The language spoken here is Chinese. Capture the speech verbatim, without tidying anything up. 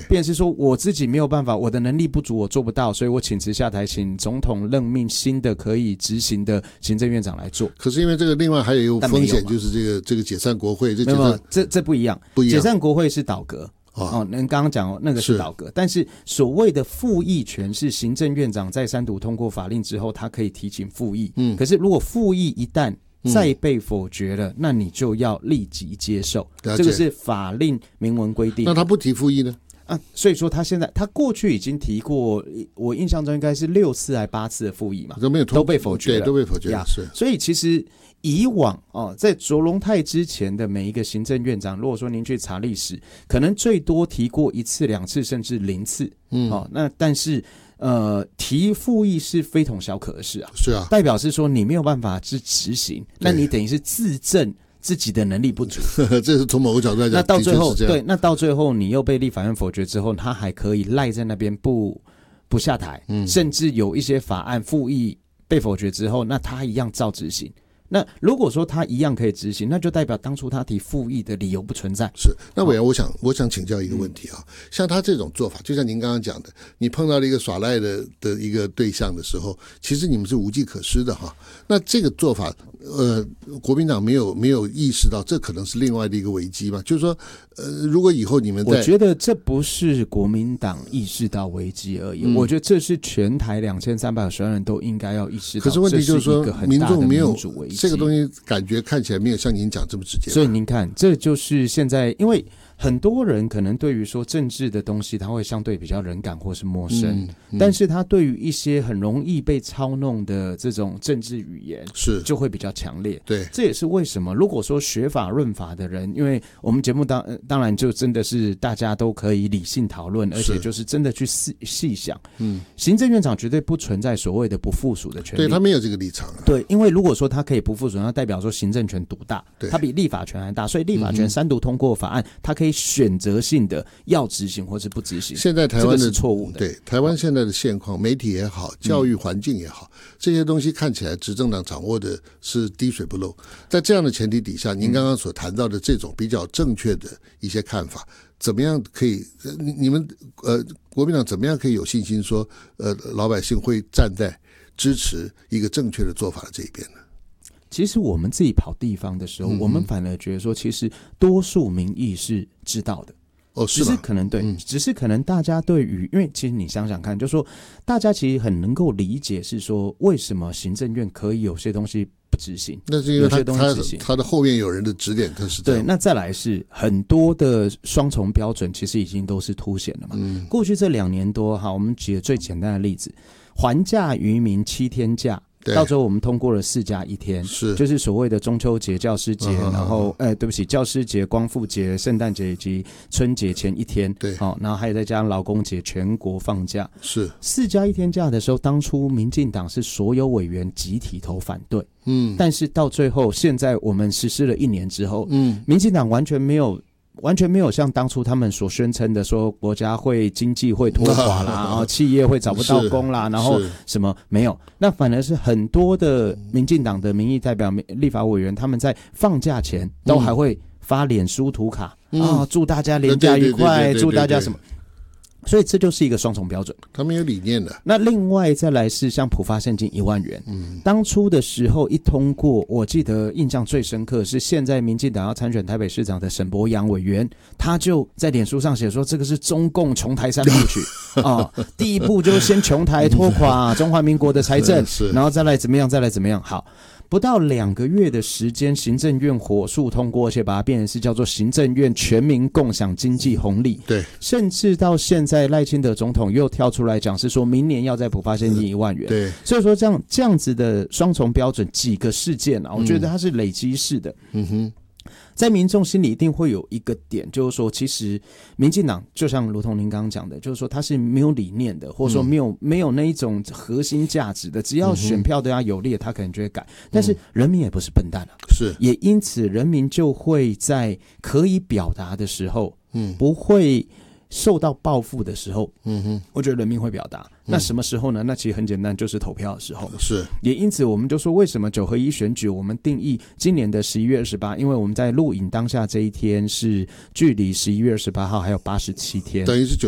变成是说我自己没有办法，我的能力不足，我做不到，所以我请辞下台，请总统任命新的可以执行的行政院长来做。 可是因为这个另外还有一个风险，就是这个这个解散国会，这解散没有这这不一样， 不一样， 解散国会是倒阁。哦，您刚刚讲那个是倒阁，但是所谓的复议权是行政院长在三读通过法令之后，他可以提请复议。嗯，可是如果复议一旦再被否决了，嗯、那你就要立即接受，这个是法令明文规定。 那他不提复议呢？ 啊，所以说他现在他过去已经提过，我印象中应该是六次还八次的复议嘛， 都没有都被否决了， 对，都被否决了。是， 所以其实以往哦，在卓荣泰之前的每一个行政院长，如果说您去查历史，可能最多提过一次、两次，甚至零次。嗯，哦，那但是呃，提复议是非同小可的事啊。 是啊， 代表是说你没有办法去执行，那你等于是自证自己的能力不足。 这是从某个角度来讲， 那到最后，对，那到最后你又被立法院否决之后，他还可以赖在那边不不下台，嗯，甚至有一些法案复议被否决之后，那他一样照执行。那如果说他一样可以执行，那就代表当初他提复议的理由不存在。 是，那伟阳，我想我想请教一个问题啊，嗯、像他这种做法，就像您刚刚讲的，你碰到了一个耍赖的的一个对象的时候，其实你们是无计可施的哈。那这个做法，呃，国民党没有没有意识到这可能是另外的一个危机嘛？就是说，呃，如果以后你们在， 我觉得这不是国民党意识到危机而已，嗯、我觉得这是全台两千三百五十万人都应该要意识到。 可是问题就是说，民众没有主危机。 这个东西感觉看起来没有像您讲这么直接， 所以您看，这就是现在，因为很多人可能对于说政治的东西，他会相对比较冷感或是陌生，嗯嗯、但是他对于一些很容易被操弄的这种政治语言， 是就会比较强烈。 对， 这也是为什么如果说学法论法的人，因为我们节目当当然就真的是大家都可以理性讨论，而且就是真的去细细想，嗯，行政院长绝对不存在所谓的不附属的权利， 对他没有这个立场、啊。 对，因为如果说他可以不附属，那代表说行政权独大，他比立法权还大，所以立法权三读通过法案，他可以选择性的要执行或是不执行。 现在台湾的、 这个、是错误的， 对台湾现在的现况，媒体也好，教育环境也好，嗯、这些东西看起来执政党掌握的是滴水不漏。在这样的前提底下，您刚刚所谈到的这种比较正确的一些看法，怎么样可以？你们呃，国民党怎么样可以有信心说，呃，老百姓会站在支持一个正确的做法的这一边呢？ 其实我们自己跑地方的时候，嗯、我们反而觉得说，其实多数民意是知道的。 哦，是只是可能对、嗯，只是可能大家对于，因为其实你想想看，就是说大家其实很能够理解，是说为什么行政院可以有些东西不执行， 那是因为他他他的后面有人的指点，他是这样。 对，那再来是很多的双重标准，其实已经都是凸显了嘛。嗯，过去这两年多哈，我们举个最简单的例子，还假于民七天假。到最后我们通过了四加一天， 是就是所谓的中秋节、教师节，啊、然后哎，对不起，教师节、光复节、圣诞节以及春节前一天， 对， 好、哦，然后还有再加上劳工节，全国放假， 是四加一天假的时候，当初民进党是所有委员集体投反对，嗯，但是到最后，现在我们实施了一年之后，嗯，民进党完全没有。完全没有像当初他们所宣称的说国家会经济会拖垮啦，然后企业会找不到工啦，然后什么没有，那反而是很多的民进党的民意代表、立法委员，他们在放假前都还会发脸书图卡、嗯、啊，祝大家连假愉快，祝大家什么。所以这就是一个双重标准， 他们有理念的。 那另外再来是像普发现金一万元，嗯，当初的时候一通过，我记得印象最深刻是现在民进党要参选台北市长的沈伯洋委员，他就在脸书上写说这个是中共穷台三部曲啊，第一步就是先穷台拖垮中华民国的财政，然后再来怎么样，再来怎么样，好。不到两个月的时间，行政院火速通过，而且把它变成是叫做行政院全民共享经济红利。 对， 甚至到现在赖清德总统又跳出来讲，是说明年要再普发现金一万元。 对， 所以说这样这样子的双重标准，几个事件啊，我觉得它是累积式的。嗯哼。在民众心里一定会有一个点，就是说其实民进党就像如同您刚刚讲的，就是说他是没有理念的，或者说没有、嗯、没有那一种核心价值的，只要选票对他有利，他可能就会改。但是人民也不是笨蛋啊， 是， 也因此人民就会在可以表达的时候，嗯，不会受到报复的时候，嗯哼，我觉得人民会表达。那什么时候呢？那其实很简单，就是投票的时候。 是， 也因此我们就说，为什么九合一选举我们定义今年的十一月二十八，因为我们在录影当下这一天是距离十一月二十八号还有八十七天， 等于是九